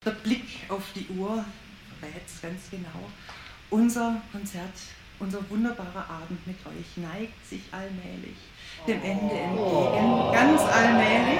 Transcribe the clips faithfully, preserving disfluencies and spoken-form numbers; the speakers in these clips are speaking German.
der Blick auf die Uhr verrät es ganz genau. Unser Konzert, unser wunderbarer Abend mit euch neigt sich allmählich dem Ende entgegen. Ganz allmählich.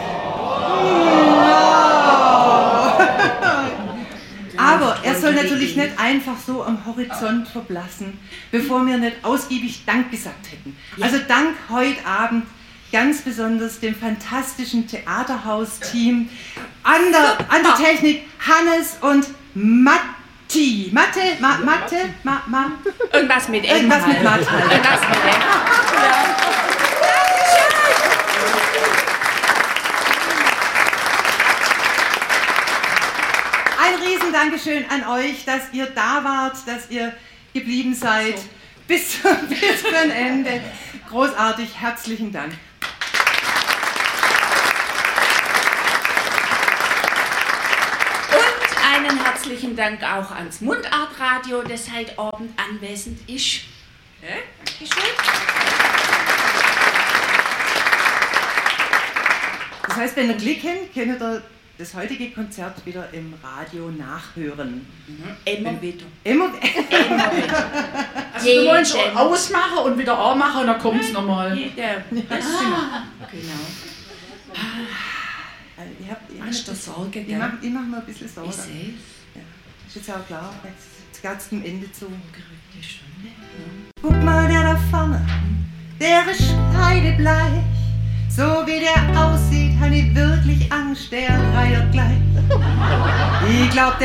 Aber er soll natürlich nicht einfach so am Horizont verblassen, bevor wir nicht ausgiebig Dank gesagt hätten. Also Dank heute Abend ganz besonders dem fantastischen Theaterhaus-Team, an der, an der Technik Hannes und Matti. Mathe? Ma, Mathe? Ma, ma. Irgendwas mit M. Irgendwas mit Mathe. Irgendwas mit M. Ja. Ein riesen Dankeschön an euch, dass ihr da wart, dass ihr geblieben seid. So. Bis, bis zum Ende. Großartig, herzlichen Dank. Und einen herzlichen Dank auch ans Mundartradio, das heute Abend anwesend ist. Ja, Dankeschön. Das heißt, wenn ihr Glück habt, könnt ihr das heutige Konzert wieder im Radio nachhören. Mhm. Immer wieder. Immer, Immer wieder. Also du wolltest ausmachen und wieder anmachen und dann kommt es nochmal. Ja, das ah, genau. Also, ich hab, ich Hast du Sorge, Ich gell? mache mach mir ein bisschen Sorge. Ich sehe ja, ist jetzt auch klar, jetzt geht es zum Ende zu. Gerückte Stunde. Ja. Guck mal, der da vorne, der ist kreidebleich. So wie der aussieht, habe ich wirklich Angst, der reiert gleich. Ich glaub, der